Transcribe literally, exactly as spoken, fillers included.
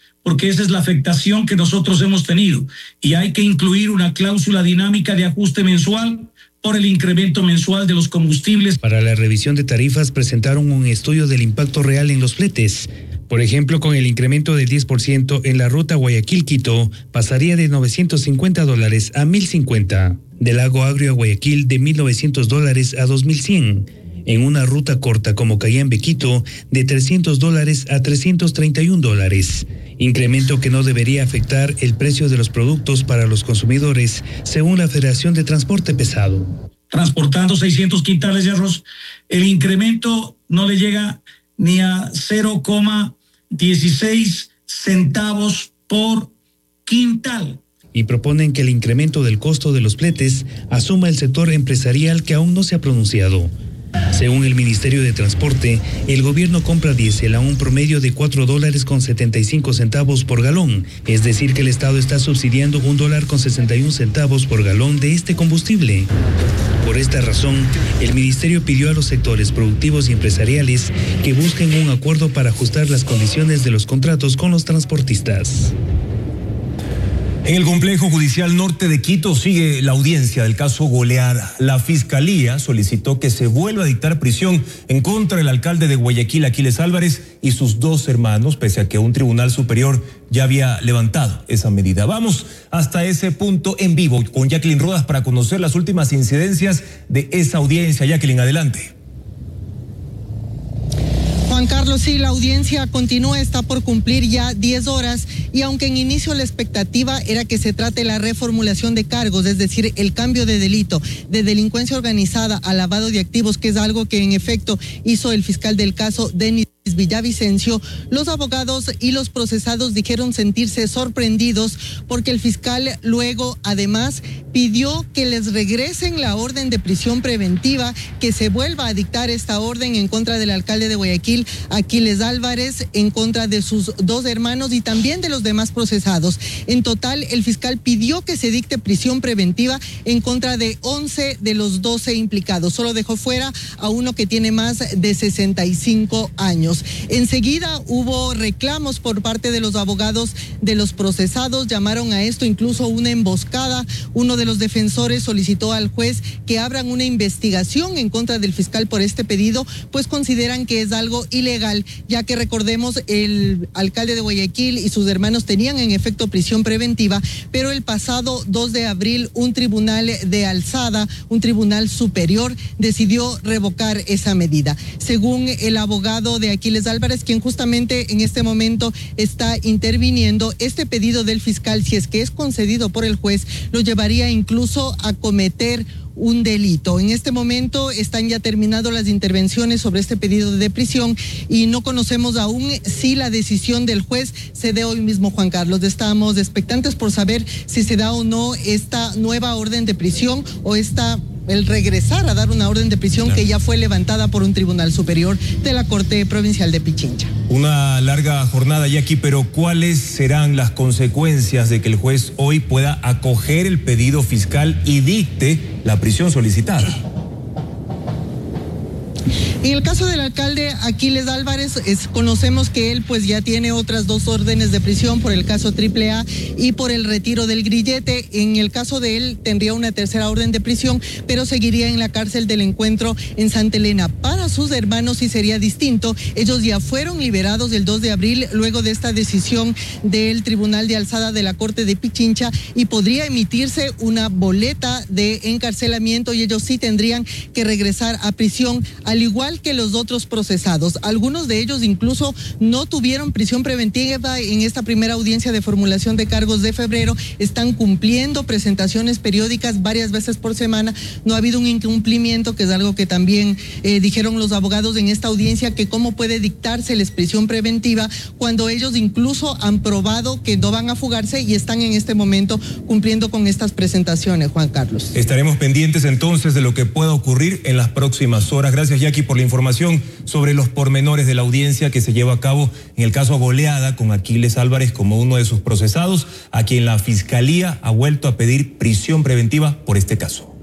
porque esa es la afectación que nosotros hemos tenido. Y hay que incluir una cláusula dinámica de ajuste mensual por el incremento mensual de los combustibles. Para la revisión de tarifas presentaron un estudio del impacto real en los fletes. Por ejemplo, con el incremento del diez por ciento en la ruta Guayaquil-Quito, pasaría de novecientos cincuenta dólares a mil cincuenta. Del Lago Agrio a Guayaquil, de mil novecientos dólares a dos mil cien. En una ruta corta como Cayambe-Quito, de trescientos dólares a trescientos treinta y un dólares. Incremento que no debería afectar el precio de los productos para los consumidores, según la Federación de Transporte Pesado. Transportando seiscientos quintales de arroz, el incremento no le llega ni a cero coma dieciséis centavos por quintal. Y proponen que el incremento del costo de los fletes asuma el sector empresarial que aún no se ha pronunciado. Según el Ministerio de Transporte, el gobierno compra diésel a un promedio de cuatro dólares con setenta y cinco centavos por galón, es decir que el Estado está subsidiando un dólar con sesenta y un centavos por galón de este combustible. Por esta razón, el Ministerio pidió a los sectores productivos y empresariales que busquen un acuerdo para ajustar las condiciones de los contratos con los transportistas. En el Complejo Judicial Norte de Quito sigue la audiencia del caso Goleada. La Fiscalía solicitó que se vuelva a dictar prisión en contra del alcalde de Guayaquil, Aquiles Álvarez, y sus dos hermanos, pese a que un tribunal superior ya había levantado esa medida. Vamos hasta ese punto en vivo con Jacqueline Rodas para conocer las últimas incidencias de esa audiencia. Jacqueline, adelante. Juan Carlos, sí, la audiencia continúa, está por cumplir ya diez horas y aunque en inicio la expectativa era que se trate la reformulación de cargos, es decir, el cambio de delito de delincuencia organizada a lavado de activos, que es algo que en efecto hizo el fiscal del caso, Denis Villavicencio, los abogados y los procesados dijeron sentirse sorprendidos porque el fiscal luego además pidió que les regresen la orden de prisión preventiva, que se vuelva a dictar esta orden en contra del alcalde de Guayaquil, Aquiles Álvarez, en contra de sus dos hermanos y también de los demás procesados. En total, el fiscal pidió que se dicte prisión preventiva en contra de once de los doce implicados. Solo dejó fuera a uno que tiene más de sesenta y cinco años. Enseguida hubo reclamos por parte de los abogados de los procesados, llamaron a esto incluso una emboscada. Uno de los defensores solicitó al juez que abran una investigación en contra del fiscal por este pedido, pues consideran que es algo ilegal, ya que recordemos el alcalde de Guayaquil y sus hermanos tenían en efecto prisión preventiva, pero el pasado dos de abril un tribunal de alzada, un tribunal superior, decidió revocar esa medida. Según el abogado de Aquiles Álvarez, quien justamente en este momento está interviniendo, este pedido del fiscal, si es que es concedido por el juez, lo llevaría incluso a cometer un delito. En este momento están ya terminadas las intervenciones sobre este pedido de prisión y no conocemos aún si la decisión del juez se dé hoy mismo, Juan Carlos. Estamos expectantes por saber si se da o no esta nueva orden de prisión o esta el regresar a dar una orden de prisión, claro, que ya fue levantada por un tribunal superior de la Corte Provincial de Pichincha. Una larga jornada, Jackie, pero ¿cuáles serán las consecuencias de que el juez hoy pueda acoger el pedido fiscal y dicte la prisión solicitada? En el caso del alcalde Aquiles Álvarez, es, conocemos que él pues ya tiene otras dos órdenes de prisión por el caso triple A y por el retiro del grillete. En el caso de él tendría una tercera orden de prisión, pero seguiría en la cárcel del Encuentro en Santa Elena. Para sus hermanos sí sería distinto. Ellos ya fueron liberados el dos de abril luego de esta decisión del Tribunal de Alzada de la Corte de Pichincha y podría emitirse una boleta de encarcelamiento y ellos sí tendrían que regresar a prisión, al igual que los otros procesados. Algunos de ellos incluso no tuvieron prisión preventiva en esta primera audiencia de formulación de cargos de febrero, están cumpliendo presentaciones periódicas varias veces por semana, no ha habido un incumplimiento, que es algo que también eh, dijeron los abogados en esta audiencia, que cómo puede dictárseles prisión preventiva cuando ellos incluso han probado que no van a fugarse y están en este momento cumpliendo con estas presentaciones, Juan Carlos. Estaremos pendientes entonces de lo que pueda ocurrir en las próximas horas. Gracias, Jackie, por la información sobre los pormenores de la audiencia que se lleva a cabo en el caso Goleada con Aquiles Álvarez como uno de sus procesados, a quien la Fiscalía ha vuelto a pedir prisión preventiva por este caso.